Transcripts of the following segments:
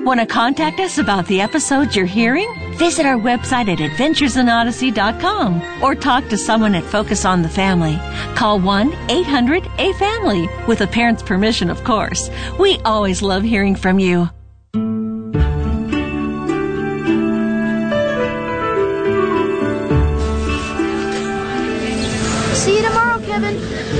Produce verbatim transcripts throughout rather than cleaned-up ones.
Want to contact us about the episodes you're hearing? Visit our website at adventures in odyssey dot com or talk to someone at Focus on the Family. Call one eight hundred A family, with a parent's permission, of course. We always love hearing from you. See you tomorrow, Kevin.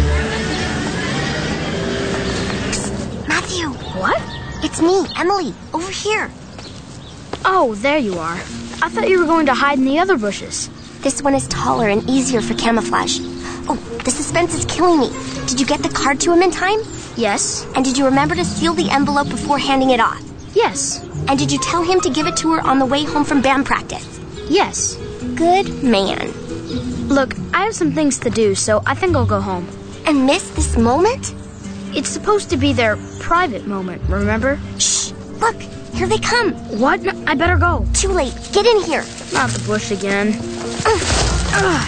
Matthew. What? It's me, Emily, over here. Oh, there you are. I thought you were going to hide in the other bushes. This one is taller and easier for camouflage. Oh, the suspense is killing me. Did you get the card to him in time? Yes. And did you remember to seal the envelope before handing it off? Yes. And did you tell him to give it to her on the way home from band practice? Yes. Good man. Look, I have some things to do, so I think I'll go home. And miss this moment? It's supposed to be their private moment, remember? Shh! Look, here they come. What? No, I better go. Too late. Get in here. Not the bush again. Uh, uh.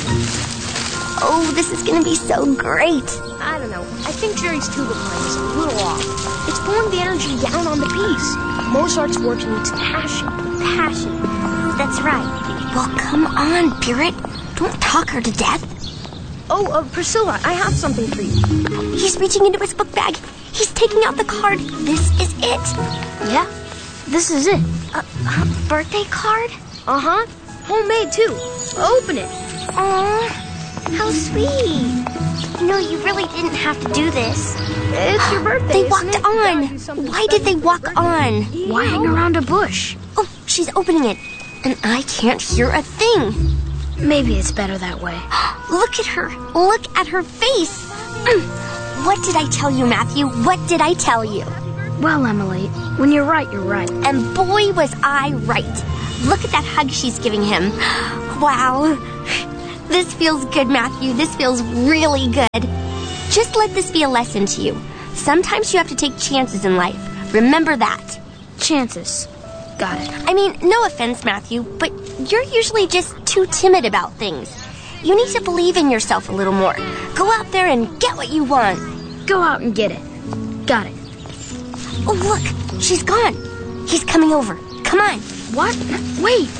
Oh, this is gonna be so great. I don't know. I think Jerry's tuba playing is a little off. It's pulling the energy down on the piece. Mozart's work needs passion. Passion. That's right. Well, come on, Pirate. Don't talk her to death. Oh, uh, Priscilla, I have something for you. He's reaching into his book bag. He's taking out the card. This is it. Yeah, this is it. A, a birthday card? Uh-huh. Homemade, too. Open it. Aw, how sweet. You know, you really didn't have to do this. It's your birthday, They walked isn't it? on. Why did they walk on? Why hang around a bush? Oh, she's opening it. And I can't hear a thing. Maybe it's better that way. Look at her. Look at her face. Mm. What did I tell you, Matthew? What did I tell you? Well, Emily, when you're right, you're right. And boy, was I right. Look at that hug she's giving him. Wow. This feels good, Matthew. This feels really good. Just let this be a lesson to you. Sometimes you have to take chances in life. Remember that. Chances. Got it. I mean, no offense, Matthew, but you're usually just too timid about things. You need to believe in yourself a little more. Go out there and get what you want. Go out and get it. Got it. Oh, look. She's gone. He's coming over. Come on. What? Wait.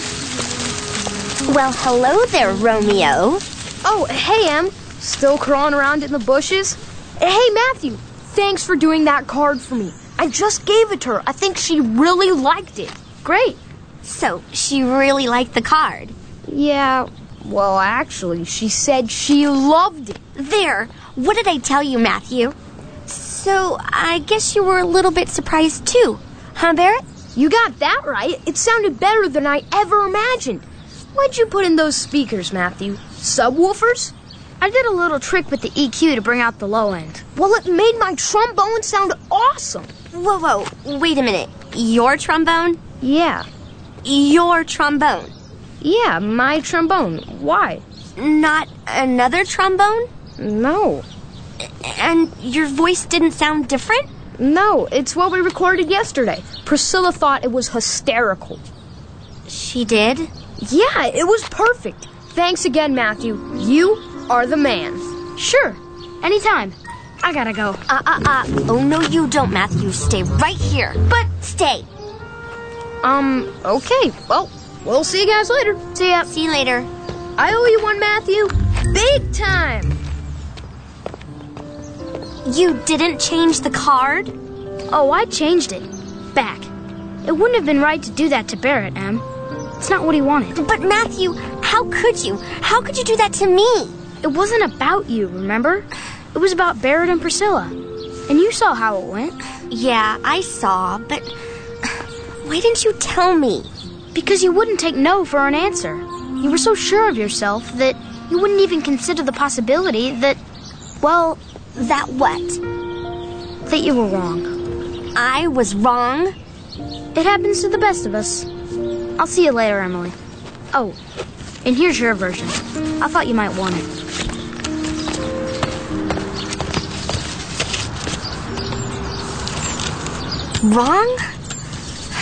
Well, hello there, Romeo. Oh, hey, Em. Still crawling around in the bushes? Hey, Matthew. Thanks for doing that card for me. I just gave it to her. I think she really liked it. Great. So, she really liked the card? Yeah, well, actually, she said she loved it. There. What did I tell you, Matthew? So, I guess you were a little bit surprised, too. Huh, Barrett? You got that right. It sounded better than I ever imagined. Why'd you put in those speakers, Matthew? Subwoofers? I did a little trick with the E Q to bring out the low end. Well, it made my trombone sound awesome. Whoa, whoa. Wait a minute. Your trombone? Yeah. Your trombone? Yeah, my trombone. Why? Not another trombone? No. And your voice didn't sound different? No, it's what we recorded yesterday. Priscilla thought it was hysterical. She did? Yeah, it was perfect. Thanks again, Matthew. You are the man. Sure. Anytime. I gotta go. Uh, uh, uh. Oh, no, you don't, Matthew. Stay right here. But stay. Um, okay. Well, we'll see you guys later. See ya. See you later. I owe you one, Matthew. Big time. You didn't change the card? Oh, I changed it. Back. It wouldn't have been right to do that to Barrett, Em. It's not what he wanted. But, Matthew, how could you? How could you do that to me? It wasn't about you, remember? It was about Barrett and Priscilla. And you saw how it went. Yeah, I saw, but why didn't you tell me? Because you wouldn't take no for an answer. You were so sure of yourself that you wouldn't even consider the possibility that, well... That what? That you were wrong. I was wrong? It happens to the best of us. I'll see you later, Emily. Oh, and here's your version. I thought you might want it. Wrong?